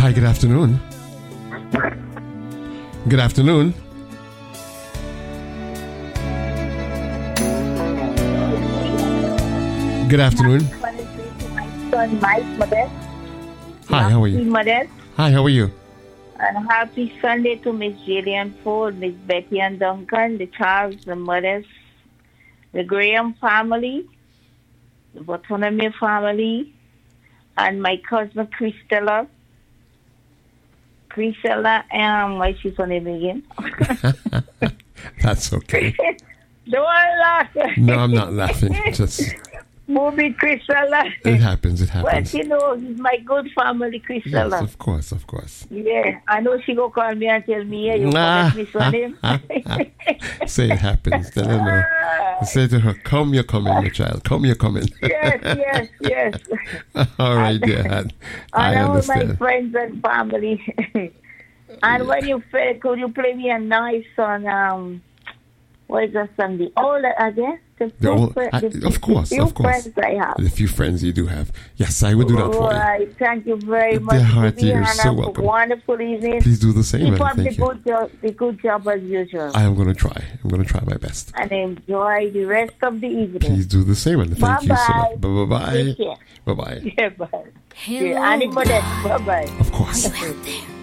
Hi, good afternoon. Good afternoon. Good afternoon. My son Mike Modest. Hi, how are you? Modest. Hi, how are you? And happy Sunday to Miss Jillian Ford, Miss Betty and Duncan, the Charles, the Modest, the Graham family, the Bartholomew family, and my cousin Christella. What's her name again? That's okay. Don't laugh. No, I'm not laughing. Just Movie Christella. it happens. It Well, happens. you know, it's my good family, Christella. Yes, of course, of course. Yeah, I know she go call me and tell me, yeah, you correct me son him. Say it happens. Tell her no. Say to her, come, you're coming, my child. Come, you're coming. Yes. All right, dear. I And all my understand. friends and family. And when you play, could you play me a nice song? What is that song? The old again? Of course. Friends I have. The few friends you do have. Yes, I will do that for you. Right. Thank you very much. Dear heart, Vivian, you're so have a welcome. wonderful evening. Please do the same. Keep And up the thank you. good job as usual. I am going to try. I'm going to try my best. And enjoy the rest of the evening. Please do the same. And thank you so much. Bye-bye. Take care. Bye-bye. Yeah, bye. Hello. Yeah, anybody, bye-bye. Of course. Are you out there?